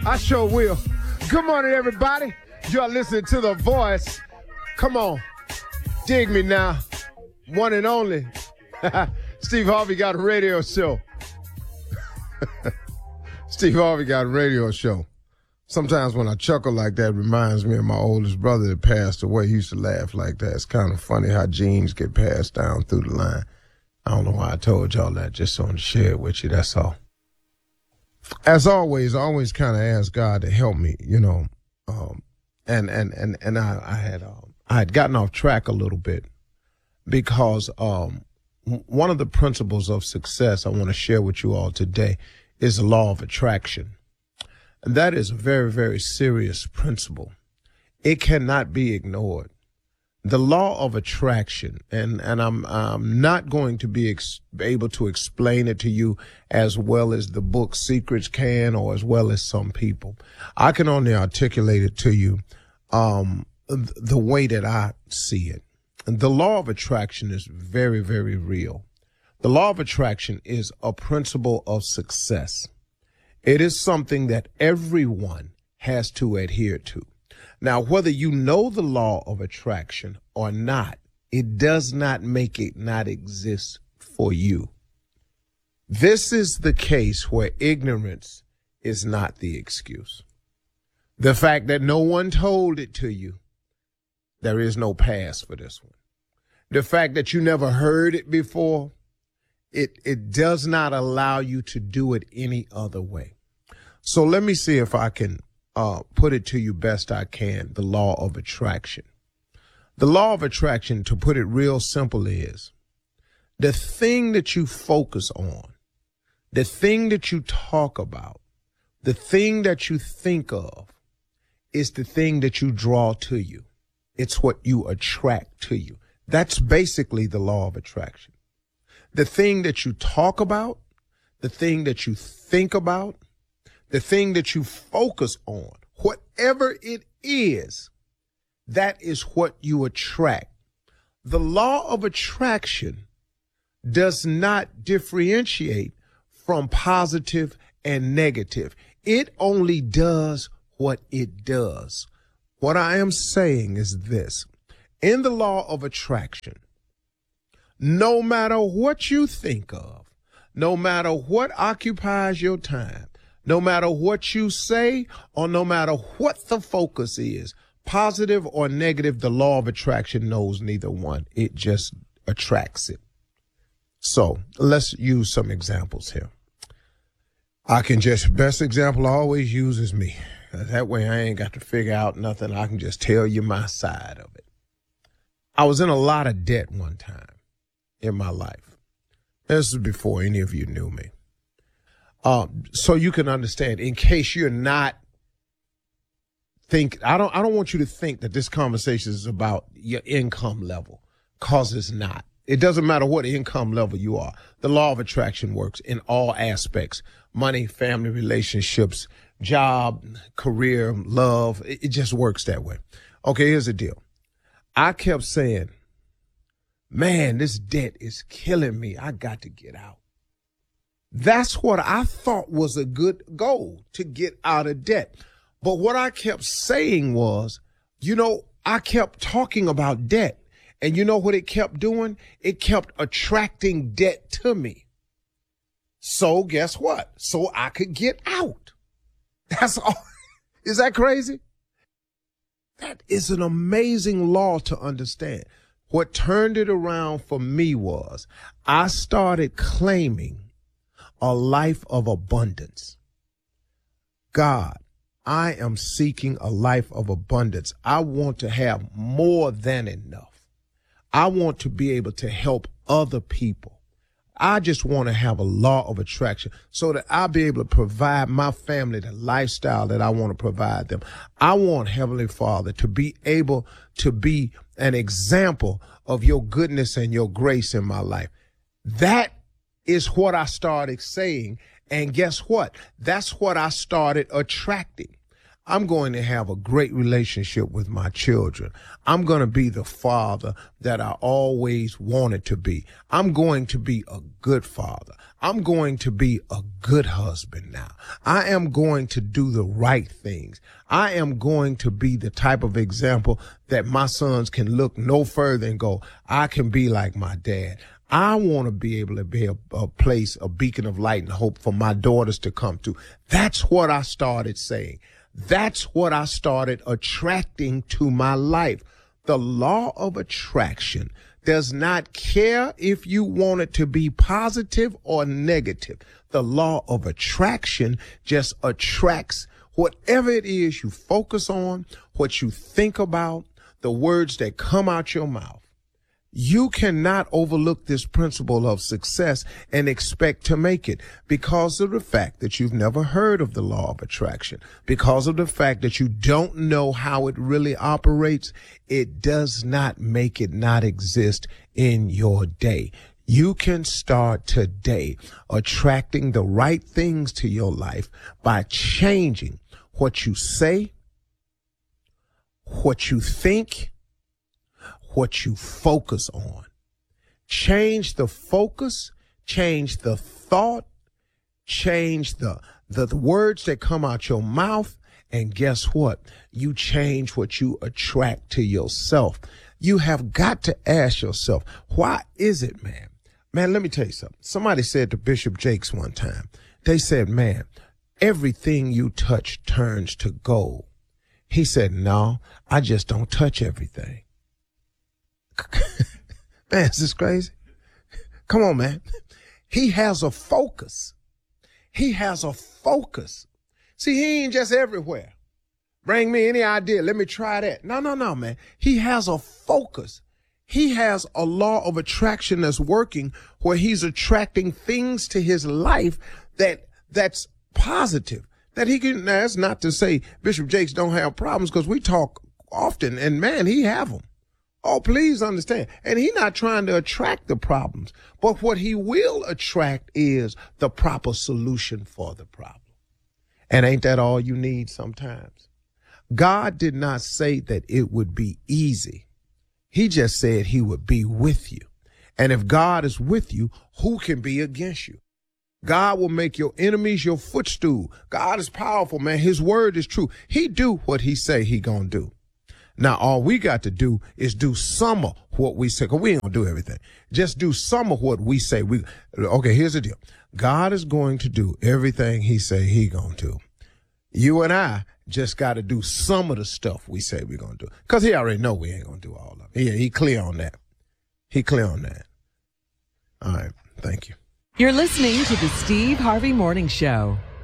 I sure will. Good morning, everybody. You're listening to The Voice. Come on. Dig me now. One and only. Steve Harvey got a radio show. Steve Harvey got a radio show. Sometimes when I chuckle like that, it reminds me of my oldest brother that passed away. He used to laugh like that. It's kind of funny how genes get passed down through the line. I don't know why I told y'all that, just so to share it with you, that's all. As always, I always kind of ask God to help me, you know. I had gotten off track a little bit because one of the principles of success I want to share with you all today is the law of attraction. And that is a very, very serious principle. It cannot be ignored. The law of attraction, and I'm not going to be able to explain it to you as well as the book Secrets can, or as well as some people. I can only articulate it to you the way that I see it. And the law of attraction is very, very real. The law of attraction is a principle of success. It is something that everyone has to adhere to. Now, whether you know the law of attraction or not, it does not make it not exist for you. This is the case where ignorance is not the excuse. The fact that no one told it to you, there is no pass for this one. The fact that you never heard it before, it does not allow you to do it any other way. So let me see if I can put it to you best I can, the law of attraction. The law of attraction, to put it real simple, is the thing that you focus on, the thing that you talk about, the thing that you think of is the thing that you draw to you. It's what you attract to you. That's basically the law of attraction. The thing that you talk about, the thing that you think about, the thing that you focus on, whatever it is, that is what you attract. The law of attraction does not differentiate from positive and negative. It only does what it does. What I am saying is this. In the law of attraction, no matter what you think of, no matter what occupies your time, no matter what you say, or no matter what the focus is, positive or negative, the law of attraction knows neither one. It just attracts it. So let's use some examples here. Best example I always use is me. That way I ain't got to figure out nothing. I can just tell you my side of it. I was in a lot of debt one time in my life. This is before any of you knew me. So you can understand, in case you're not I don't want you to think that this conversation is about your income level, cause it's not. It doesn't matter what income level you are. The law of attraction works in all aspects: money, family, relationships, job, career, love. It just works that way. Okay, here's the deal. I kept saying, man, this debt is killing me. I got to get out. That's what I thought was a good goal, to get out of debt. But what I kept saying was, I kept talking about debt. And you know what it kept doing? It kept attracting debt to me. So guess what? So I could get out. That's all. Is that crazy? That is an amazing law to understand. What turned it around for me was I started claiming a life of abundance. God, I am seeking a life of abundance. I want to have more than enough. I want to be able to help other people. I just want to have a law of attraction so that I'll be able to provide my family the lifestyle that I want to provide them. I want, Heavenly Father, to be able to be an example of your goodness and your grace in my life. That is what I started saying. And guess what? That's what I started attracting. I'm going to have a great relationship with my children. I'm going to be the father that I always wanted to be. I'm going to be a good father. I'm going to be a good husband now. I am going to do the right things. I am going to be the type of example that my sons can look no further and go, I can be like my dad. I want to be able to be a place, a beacon of light and hope for my daughters to come to. That's what I started saying. That's what I started attracting to my life. The law of attraction does not care if you want it to be positive or negative. The law of attraction just attracts whatever it is you focus on, what you think about, the words that come out your mouth. You cannot overlook this principle of success and expect to make it because of the fact that you've never heard of the law of attraction, because of the fact that you don't know how it really operates. It does not make it not exist in your day. You can start today attracting the right things to your life by changing what you say, what you think, what you focus on. Change the focus, change the thought, change the words that come out your mouth. And guess what? You change what you attract to yourself. You have got to ask yourself, why is it, man? Man, let me tell you something. Somebody said to Bishop Jakes one time, they said, man, everything you touch turns to gold. He said, no, I just don't touch everything. Man, is this crazy? Come on, man. He has a focus. He has a focus. See, he ain't just everywhere. Bring me any idea. Let me try that. No, man. He has a focus. He has a law of attraction that's working where he's attracting things to his life that's positive. That he can, now that's not to say Bishop Jakes don't have problems, because we talk often and man, he have them. Oh, please understand. And he's not trying to attract the problems, but what he will attract is the proper solution for the problem. And ain't that all you need sometimes? God did not say that it would be easy. He just said he would be with you. And if God is with you, who can be against you? God will make your enemies your footstool. God is powerful, man. His word is true. He do what he say he gonna do. Now, all we got to do is do some of what we say, because we ain't going to do everything. Just do some of what we say. Okay, here's the deal. God is going to do everything he say he going to do. You and I just got to do some of the stuff we say we're going to do, because he already know we ain't going to do all of it. He clear on that. He clear on that. All right. Thank you. You're listening to the Steve Harvey Morning Show.